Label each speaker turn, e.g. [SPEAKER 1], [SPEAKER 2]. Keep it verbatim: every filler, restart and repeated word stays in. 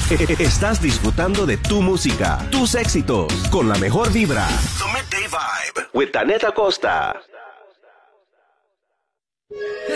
[SPEAKER 1] Estás disfrutando de tu música, tus éxitos, con la mejor vibra. The Midday Vibe with Danette Acosta.